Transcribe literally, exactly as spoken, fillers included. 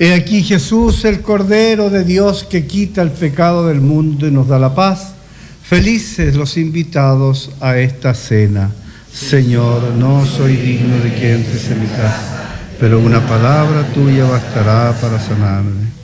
He aquí Jesús, el Cordero de Dios que quita el pecado del mundo y nos da la paz. Felices los invitados a esta cena. Señor, no soy digno de que entres en mi casa, pero una palabra tuya bastará para sanarme.